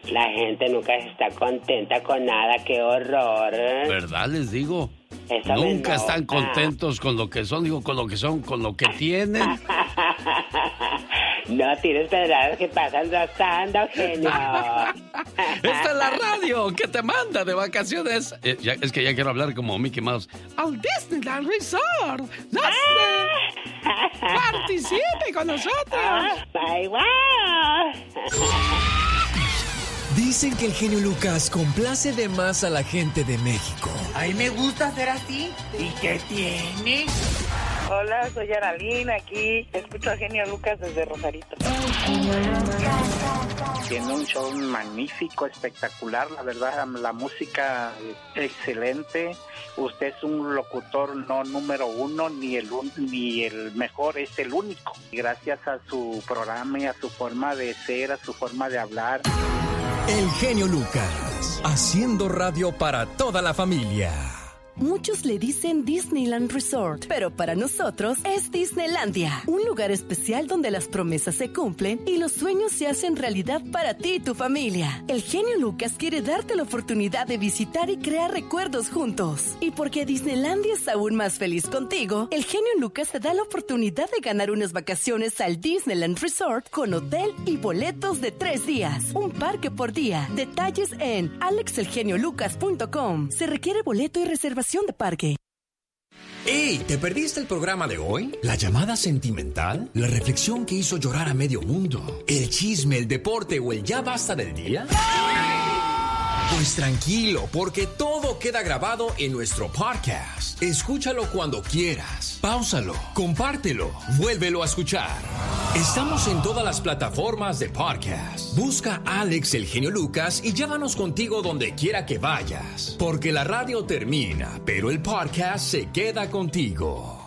La gente nunca está contenta con nada, qué horror. ¿Verdad? Les digo. Eso nunca están contentos con lo que son, digo, con lo que son, con lo que tienen. No tienes pedradas que pasan rozando, genio. Esta es la radio que te manda de vacaciones. Es que ya quiero hablar como Mickey Mouse. Al Disneyland Resort. Participe con nosotros. Bye, wow. Dicen que el genio Lucas complace de más a la gente de México. A mí me gusta ser así. ¿Y qué tiene? Hola, soy Aralín, aquí escucho a Genio Lucas desde Rosarito. Tiene un show magnífico, espectacular, la verdad, la música excelente. Usted es un locutor no número uno, ni el mejor, es el único. Gracias a su programa y a su forma de ser, a su forma de hablar. El genio Lucas, haciendo radio para toda la familia. Muchos le dicen Disneyland Resort, pero para nosotros es Disneylandia, un lugar especial donde las promesas se cumplen y los sueños se hacen realidad para ti y tu familia. El genio Lucas quiere darte la oportunidad de visitar y crear recuerdos juntos. Y porque Disneylandia es aún más feliz contigo, el genio Lucas te da la oportunidad de ganar unas vacaciones al Disneyland Resort con hotel y boletos de 3 días, un parque por día. Detalles en alexelgeniolucas.com. Se requiere boleto y reservación de parque. ¡Ey! ¿Te perdiste el programa de hoy? ¿La llamada sentimental? ¿La reflexión que hizo llorar a medio mundo? ¿El chisme, el deporte o el ya basta del día? Pues tranquilo, porque todo queda grabado en nuestro podcast. Escúchalo cuando quieras. Páusalo, compártelo, vuélvelo a escuchar. Estamos en todas las plataformas de podcast. Busca a Alex el genio Lucas y llévanos contigo donde quiera que vayas. Porque la radio termina, pero el podcast se queda contigo.